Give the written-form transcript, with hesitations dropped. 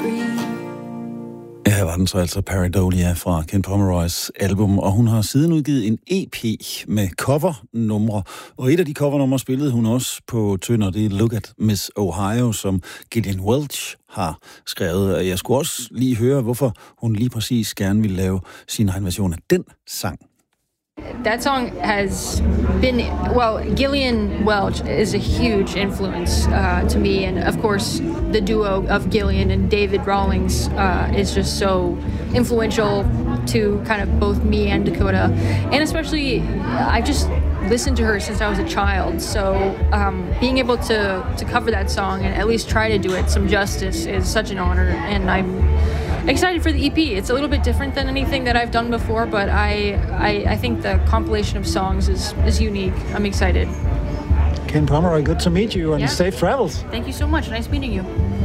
Her var den så altså Pareidolia fra Ken Pomeroys album, og hun har siden udgivet en EP med covernumre, og et af de covernumre spillede hun også på Tønder, det er Look at Miss Ohio, som Gillian Welch har skrevet. Og jeg skulle også lige høre, hvorfor hun lige præcis gerne ville lave sin egen version af den sang. That song has been, Gillian Welch is a huge influence to me. And of course, the duo of Gillian and David Rawlings is just so influential to kind of both me and Dakota. And especially, I just listened to her since I was a child. So being able to cover that song and at least try to do it some justice is such an honor. And I'm excited for the EP. It's a little bit different than anything that I've done before, but I think the compilation of songs is unique. I'm excited. Ken Pomeroy, good to meet you and safe travels. Thank you so much. Nice meeting you.